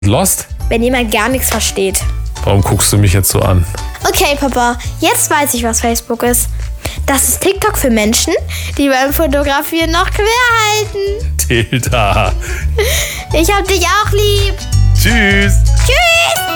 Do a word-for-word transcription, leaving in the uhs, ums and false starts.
Lost? Wenn jemand gar nichts versteht. Warum guckst du mich jetzt so an? Okay, Papa, jetzt weiß ich, was Facebook ist. Das ist TikTok für Menschen, die beim Fotografieren noch quer halten. Tilda. Ich hab dich auch lieb. Tschüss. Tschüss.